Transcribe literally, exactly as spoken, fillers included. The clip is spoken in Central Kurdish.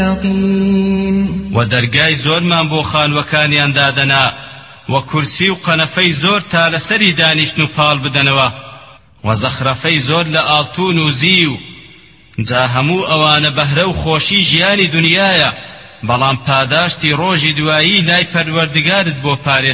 ودرگای زور من بو خانوەکانیان دادەنا و کورسی و قەنەفەی زۆر تا لەسەری دانیشتن و پاڵ بدەنەوە و زەخرەفەی زۆر لە ئاڵتون و زی و جا هەموو ئەوانە بەهرە و خۆشی ژیانی دنیایە بەڵام پاداشتی ڕۆژی دوایی لای پەروەردگارت بۆ پارێ